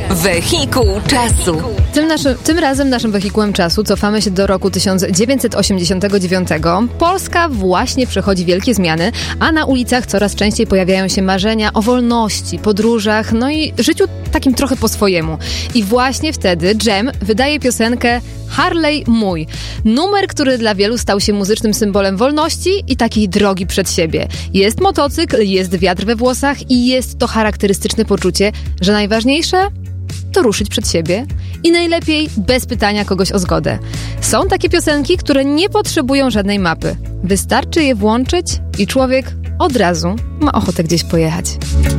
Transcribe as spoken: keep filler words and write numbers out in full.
Wehikuł czasu. Tym, naszym, tym razem naszym wehikułem czasu cofamy się do roku tysiąc dziewięćset osiemdziesiątego dziewiątego. Polska właśnie przechodzi wielkie zmiany, a na ulicach coraz częściej pojawiają się marzenia o wolności, podróżach, no i życiu takim trochę po swojemu. I właśnie wtedy Dżem wydaje piosenkę Harley mój. Numer, który dla wielu stał się muzycznym symbolem wolności i takiej drogi przed siebie. Jest motocykl, jest wiatr we włosach i jest to charakterystyczne poczucie, że najważniejsze to ruszyć przed siebie i najlepiej bez pytania kogoś o zgodę. Są takie piosenki, które nie potrzebują żadnej mapy. Wystarczy je włączyć i człowiek od razu ma ochotę gdzieś pojechać.